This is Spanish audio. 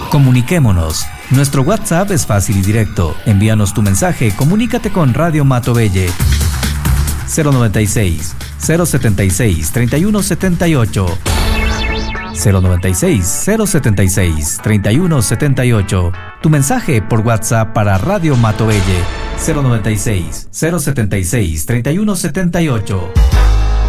Comuniquémonos. Nuestro WhatsApp es fácil y directo. Envíanos tu mensaje, comunícate con Radio Matovelle. 096 076 3178. 096 076 3178. Tu mensaje por WhatsApp para Radio Matovelle. 096 076 3178.